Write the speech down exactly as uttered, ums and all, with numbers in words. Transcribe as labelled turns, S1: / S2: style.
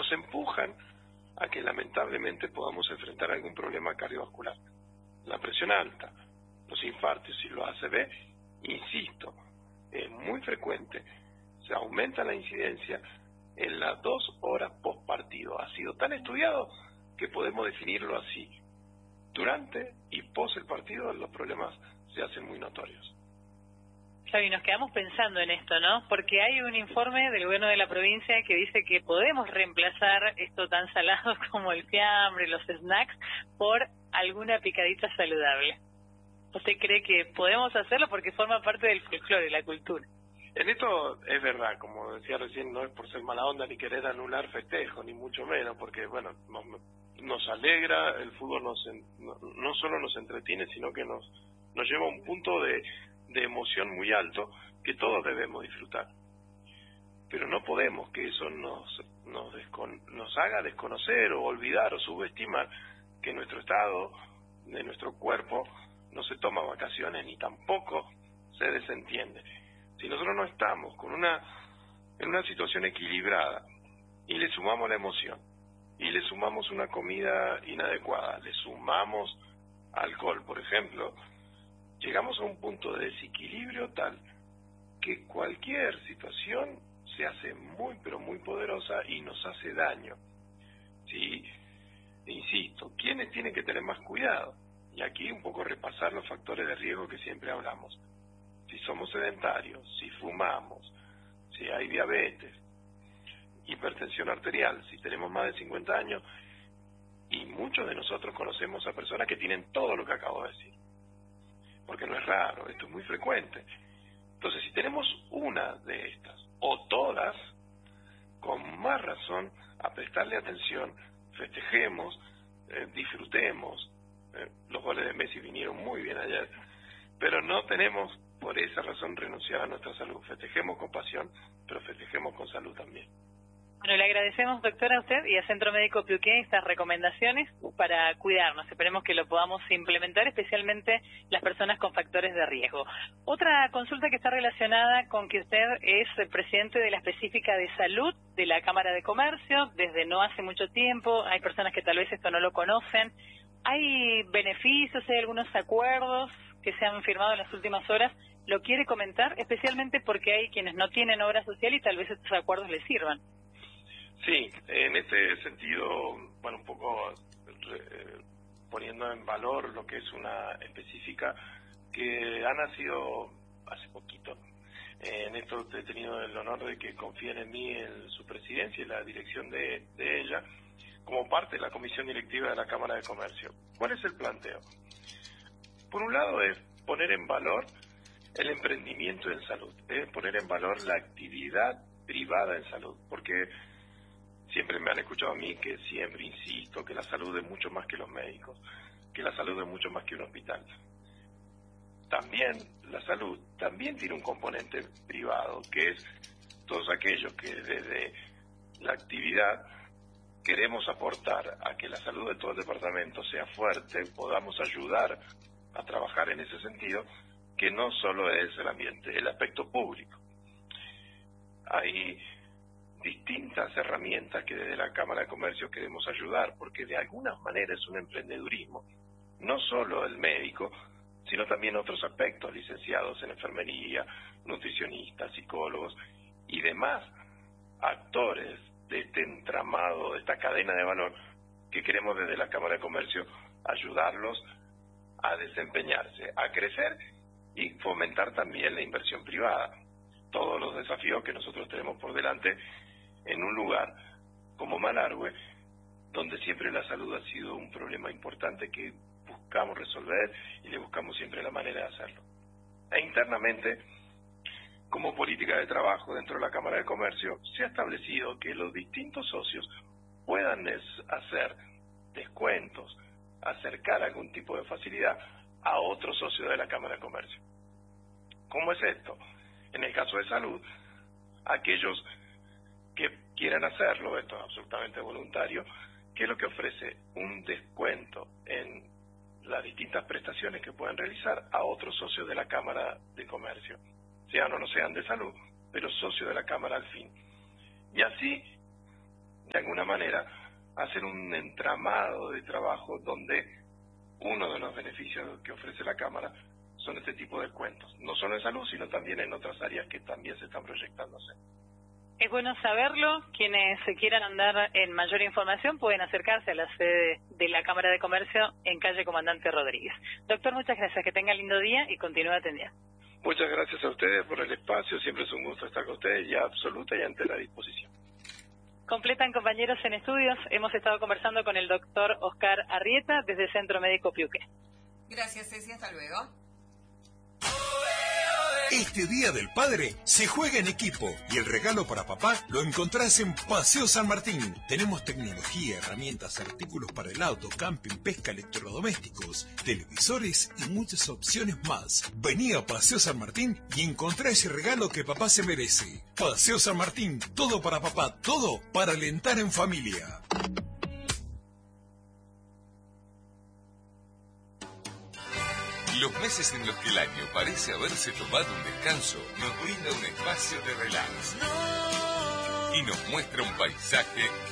S1: nos empujan a que lamentablemente podamos enfrentar algún problema cardiovascular. La presión alta, los infartos y los A C V, insisto, es muy frecuente, se aumenta la incidencia en las dos horas post partido. Ha sido tan estudiado que podemos definirlo así. Durante y post el partido los problemas se hacen muy notorios.
S2: Xavi, nos quedamos pensando en esto, ¿no? Porque hay un informe del gobierno de la provincia que dice que podemos reemplazar esto tan salado como el fiambre, los snacks, por alguna picadita saludable. ¿Usted cree que podemos hacerlo porque forma parte del folclore, la cultura?
S1: En esto es verdad, como decía recién, no es por ser mala onda ni querer anular festejo, ni mucho menos, porque bueno, nos, nos alegra, el fútbol nos, no, no solo nos entretiene, sino que nos, nos lleva a un punto de, de emoción muy alto que todos debemos disfrutar. Pero no podemos que eso nos, nos, descon, nos haga desconocer o olvidar o subestimar que nuestro estado, de nuestro cuerpo, no se toma vacaciones ni tampoco se desentiende. Si nosotros no estamos con una en una situación equilibrada y le sumamos la emoción y le sumamos una comida inadecuada, le sumamos alcohol, por ejemplo, llegamos a un punto de desequilibrio tal que cualquier situación se hace muy pero muy poderosa y nos hace daño. Sí, insisto, ¿quiénes tienen que tener más cuidado? Y aquí un poco repasar los factores de riesgo que siempre hablamos. Si somos sedentarios, si fumamos, si hay diabetes, hipertensión arterial, si tenemos más de cincuenta años, y muchos de nosotros conocemos a personas que tienen todo lo que acabo de decir, porque no es raro, esto es muy frecuente. Entonces, si tenemos una de estas, o todas, con más razón a prestarle atención, festejemos, eh, disfrutemos. Eh, los goles de Messi vinieron muy bien ayer, pero no tenemos por esa razón renunciar a nuestra salud. Festejemos con pasión, pero festejemos con salud también.
S2: Bueno, le agradecemos, doctora, a usted y a Centro Médico Piuqué estas recomendaciones para cuidarnos. Esperemos que lo podamos implementar, especialmente las personas con factores de riesgo. Otra consulta que está relacionada con que usted es el presidente de la específica de salud de la Cámara de Comercio desde no hace mucho tiempo. Hay personas que tal vez esto no lo conocen. ¿Hay beneficios, hay algunos acuerdos que se han firmado en las últimas horas? ¿Lo quiere comentar? Especialmente porque hay quienes no tienen obra social y tal vez estos acuerdos les sirvan.
S1: Sí, en este sentido, bueno, un poco eh, poniendo en valor lo que es una específica que ha nacido hace poquito. Eh, en esto he tenido el honor de que confíen en mí en su presidencia y la dirección de, de ella como parte de la comisión directiva de la Cámara de Comercio. ¿Cuál es el planteo? Por un lado es poner en valor el emprendimiento en salud, es poner en valor la actividad privada en salud, porque siempre me han escuchado a mí que siempre insisto que la salud es mucho más que los médicos, que la salud es mucho más que un hospital. También la salud también tiene un componente privado, que es todos aquellos que desde la actividad queremos aportar a que la salud de todo el departamento sea fuerte, podamos ayudar a trabajar en ese sentido, que no solo es el ambiente, el aspecto público. Hay distintas herramientas que desde la Cámara de Comercio queremos ayudar, porque de alguna manera es un emprendedurismo, no solo el médico, sino también otros aspectos, licenciados en enfermería, nutricionistas, psicólogos y demás actores de este entramado, de esta cadena de valor que queremos desde la Cámara de Comercio ayudarlos a desempeñarse, a crecer y fomentar también la inversión privada. Todos los desafíos que nosotros tenemos por delante en un lugar como Malargüe, donde siempre la salud ha sido un problema importante que buscamos resolver y le buscamos siempre la manera de hacerlo. E internamente, como política de trabajo dentro de la Cámara de Comercio, se ha establecido que los distintos socios puedan hacer descuentos, acercar algún tipo de facilidad a otros socios de la Cámara de Comercio. ¿Cómo es esto? En el caso de salud, aquellos que quieran hacerlo, esto es absolutamente voluntario, que es lo que ofrece un descuento en las distintas prestaciones que pueden realizar a otros socios de la Cámara de Comercio, sean o no sean de salud, pero socios de la Cámara al fin. Y así de alguna manera, hacer un entramado de trabajo donde uno de los beneficios que ofrece la Cámara son este tipo de descuentos, no solo en salud, sino también en otras áreas que también se están proyectándose.
S2: Es bueno saberlo. Quienes se quieran andar en mayor información pueden acercarse a la sede de la Cámara de Comercio en calle Comandante Rodríguez. Doctor, muchas gracias. Que tenga lindo día y continúe atendiendo.
S1: Muchas gracias a ustedes por el espacio. Siempre es un gusto estar con ustedes y absoluta y entera disposición.
S2: Completan compañeros en estudios. Hemos estado conversando con el doctor Oscar Arrieta desde Centro Médico Piuqué.
S3: Gracias, Ceci. Hasta luego.
S4: Este Día del Padre se juega en equipo y el regalo para papá lo encontrás en Paseo San Martín. Tenemos tecnología, herramientas, artículos para el auto, camping, pesca, electrodomésticos, televisores y muchas opciones más. Vení a Paseo San Martín y encontrá ese regalo que papá se merece. Paseo San Martín, todo para papá, todo para alentar en familia.
S5: Los meses en los que el año parece haberse tomado un descanso nos brinda un espacio de relax y nos muestra un paisaje